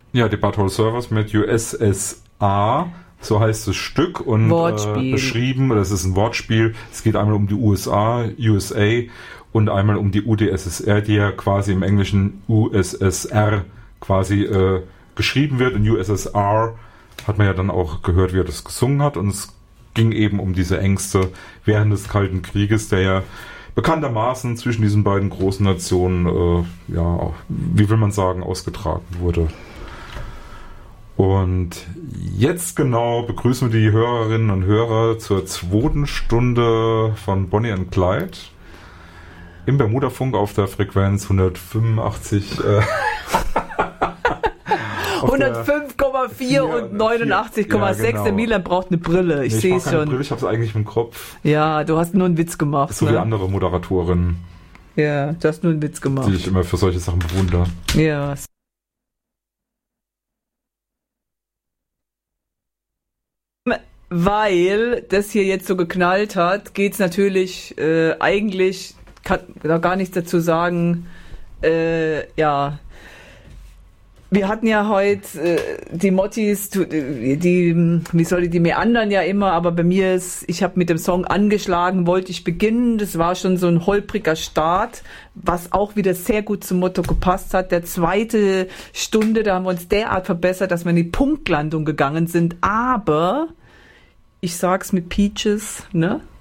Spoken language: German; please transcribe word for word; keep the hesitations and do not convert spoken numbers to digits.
Ja, die Butthole Surfers mit U S S A, so heißt das Stück. Und äh, beschrieben, das ist ein Wortspiel. Es geht einmal um die U S A, U S A, und einmal um die U d S S R, die ja quasi im Englischen U S S R quasi äh, geschrieben wird. Und U S S R hat man ja dann auch gehört, wie er das gesungen hat. Und es ging eben um diese Ängste während des Kalten Krieges, der ja bekanntermaßen zwischen diesen beiden großen Nationen, äh, ja, wie will man sagen, ausgetragen wurde. Und jetzt genau begrüßen wir die Hörerinnen und Hörer zur zweiten Stunde von Bonnie and Clyde im Bermudafunk auf der Frequenz hundertfünfundachtzig äh, hundertfünf Komma vier und neunundachtzig Komma sechs. Ja, genau. Der Milan braucht eine Brille. Ich nee, sehe es schon. Brille, ich habe es eigentlich im Kopf. Ja, du hast nur einen Witz gemacht. So ne? wie andere Moderatorinnen. Ja, du hast nur einen Witz gemacht. Die ich immer für solche Sachen bewundere. Ja. Weil das hier jetzt so geknallt hat, geht es natürlich äh, eigentlich, kann da gar nichts dazu sagen, äh, ja. Wir hatten ja heute äh, die Mottis, die, die, wie soll ich, die meandern ja immer, aber bei mir ist, ich habe mit dem Song angeschlagen, wollte ich beginnen. Das war schon so ein holpriger Start, was auch wieder sehr gut zum Motto gepasst hat. Der zweite Stunde, da haben wir uns derart verbessert, dass wir in die Punktlandung gegangen sind. Aber ich sag's mit Peaches, ne?